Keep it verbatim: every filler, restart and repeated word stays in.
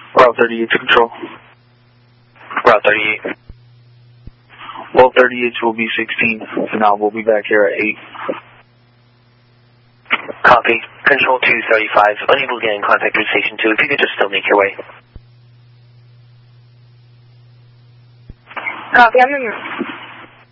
Route thirty-eight to control. Route thirty-eight. Well, thirty-eight will be sixteen. For now, we'll be back here at eight. Copy. Control two thirty-five. Unable to get in contact with Station two. If you could just still make your way. Copy, I'm in your...